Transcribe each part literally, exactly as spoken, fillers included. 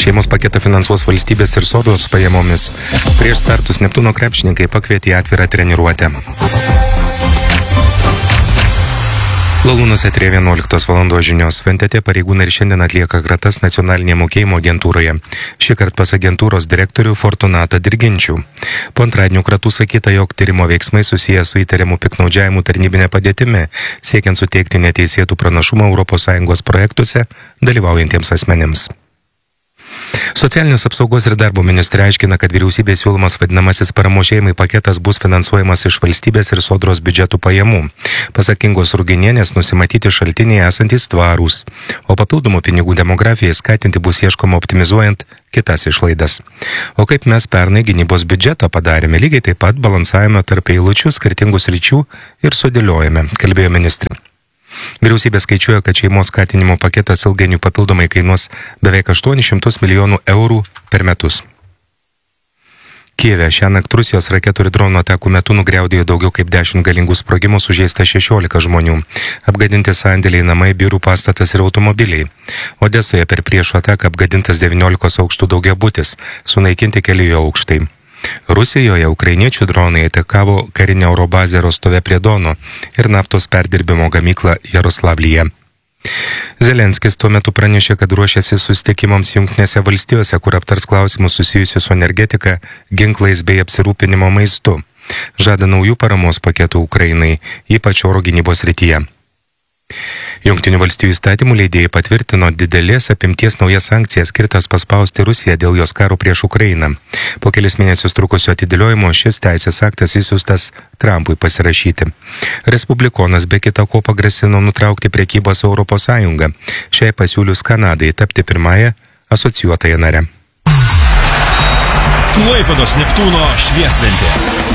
Šeimos paketą finansuos valstybės ir Sodros pajamomis. Prieš startus Neptūno krepšininkai pakvietė į atvirą treniruotę. Lalūnos eteryje vienuoliktos valandos žinios. F N T T pareigūnai ir šiandien atlieka kratas nacionalinėje mokėjimo agentūroje. Šįkart pas agentūros direktorių Fortunatą Dirginčių. Po antradienio kratų sakyta, jog tyrimo veiksmai susiję su įtariamų piktnaudžiavimų tarnybinė padėtimi, siekiant suteikti neteisėtų pranašumą Europos Sąjungos projektuose dalyvaujantiems asmenims. Socialinės apsaugos ir darbo ministrė aiškina, kad vyriausybės siūlomas vadinamasis paramos šeimai paketas bus finansuojamas iš valstybės ir Sodros biudžetų pajamų. Pasak Ingos Ruginienės, nusimatyti šaltiniai esantys tvarūs, o papildomų pinigų demografijai skatinti bus ieškoma optimizuojant kitas išlaidas. O kaip mes pernai gynybos biudžetą padarėme, lygiai taip pat balansavome tarp eilučių skirtingų sričių ir sudėliojame, kalbėjo ministrė. Vyriausybė skaičiuoja, kad šeimos skatinimo paketas ilgainiui papildomai kainuos beveik aštuonis šimtus milijonų eurų per metus. Kijeve šiąnakt Rusijos raketų ir dronų atakų metu nugriaudėjo daugiau kaip dešimt galingų sprogimų, sužeista šešiolika žmonių. Apgadinti sandėliai, namai, biurų pastatas ir automobiliai. Odesoje per priešo ataką apgadintas devyniolikos aukštų daugiabutis, sunaikinti keli jo aukštai. Rusijoje ukrainiečių dronai atakavo karinę oro bazę Rostove prie Dono ir naftos perdirbimo gamyklą Jaroslavlyje. Zelenskis tuo metu pranešė, kad ruošiasi susitikimams Jungtinėse valstijose, kur aptars klausimus susijusius su energetika, ginklais bei apsirūpinimo maistu. Žada naujų paramos paketų Ukrainai, ypač oro gynybos srityje. Jungtinių valstijų įstatymų leidėjai patvirtino didelės apimties naujas sankcijas skirtas paspausti Rusiją dėl jos karo prieš Ukrainą. Po kelis mėnesius trukusio atidėliojimo šis teisės aktas įsiųstas Trumpui pasirašyti. Respublikonas be kita ko pagrasino nutraukti prekybą su Europos Sąjunga, šiai pasiūlius Kanadai tapti pirmąją asocijuotąją narę. Klaipėdos Neptūno švieslentė.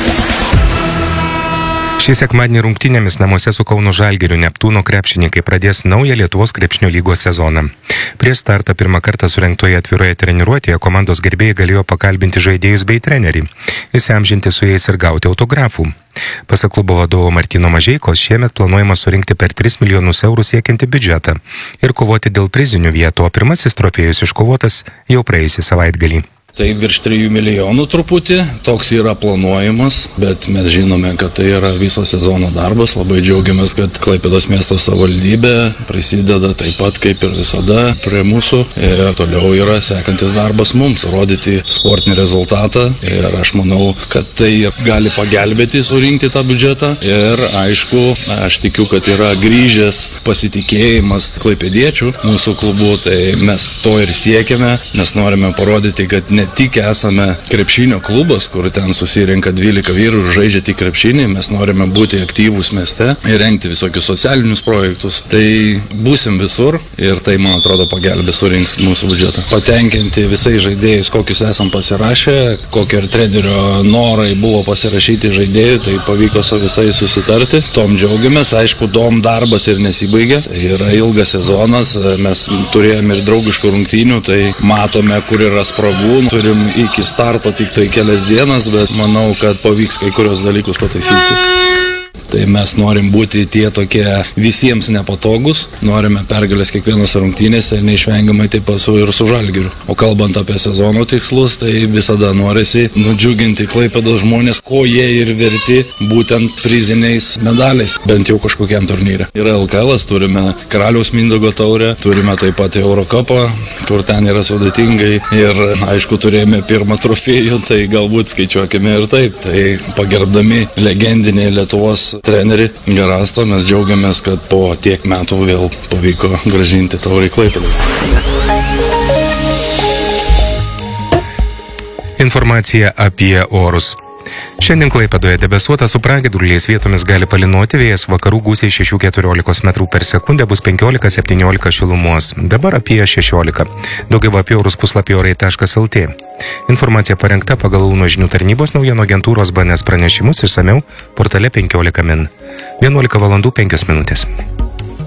Šį sekmadienį rungtynėmis namuose su Kauno Žalgiriu Neptūno krepšininkai pradės naują Lietuvos krepšinio lygos sezoną. Prieš startą pirmą kartą surengtoje atviroje treniruotėje komandos gerbėjai galėjo pakalbinti žaidėjus bei trenerį, įsiamžinti su jais ir gauti autografų. Pasak klubo vadovo Martyno Mažeikos, šiemet planuojama surinkti per tris milijonus eurų siekiantį biudžetą ir kovoti dėl prizinių vietų, o pirmasis trofėjus iškovotas jau praėjusį savaitgalį. Tai virš trijų milijonų truputį, toks yra planuojamas, bet mes žinome, kad tai yra viso sezono darbas. Labai džiaugiamės, kad Klaipėdos miesto savivaldybė prisideda taip pat kaip ir visada prie mūsų. Ir toliau yra sekantis darbas mums, rodyti sportinį rezultatą. Ir aš manau, kad tai gali pagelbėti surinkti tą biudžetą. Ir aišku, aš tikiu, kad yra grįžęs pasitikėjimas klaipėdiečių mūsų klubu. Tai mes to ir siekiame, nes norime parodyti, kad ne Ne tik esame krepšinio klubas, kur ten susirenka dvylika vyrų ir žaidžia tik krepšinį, mes norime būti aktyvūs mieste ir rengti visokius socialinius projektus. Tai būsim visur ir tai, man atrodo, pagelbės surinks mūsų biudžetą. Patenkinti visais žaidėjais, kokius esam pasirašę, kokie ir trenerio norai buvo pasirašyti žaidėjų, tai pavyko su visais susitarti. Tom džiaugiamės, aišku, dom darbas ir nesibaigė. Tai yra ilgas sezonas, mes turėjome ir draugiškų rungtynių, tai matome, kur yra spragų. Turim iki starto tik tai kelias dienas, bet manau, kad pavyks kai kurios dalykus pataisyti. Tai mes norim būti tie tokie visiems nepatogus, norime pergalės kiekvienos rungtynėse ir neišvengiamai taip pat su ir su Žalgiriu. O kalbant apie sezono tikslus, tai visada norisi nudžiuginti Klaipėdos žmonės, ko jie ir verti būtent priziniais medaliais, bent jau kažkokiam turnyre. Yra L K L, turime Karaliaus Mindaugo taurę, turime taip pat Eurocupą, kur ten yra sudėtingai ir aišku turėjome pirmą trofėjų, tai galbūt skaičiuokime ir taip. Tai pagerbdami legendinį Lietuvos trenerį Gerastą, mes džiaugiamės, kad po tiek metų vėl pavyko grąžinti taurę į Klaipėdą. Informacija apie orus. Šiandien Klaipėdoje debesuota su pragiedruliais, vietomis gali palynoti, vėjas vakarų gūsiai šeši keturiolikos metrų per sekundę, bus penkiolika septyniolika šilumos. Dabar apie šešiolika. Daugiau apie orus puslapį orai taškas el tė. Informacija parengta pagal Launo žinių tarnybos naujienų agentūros B N S pranešimus, išsamiau portale penkiolika min. vienuolika valandų penkios minutės.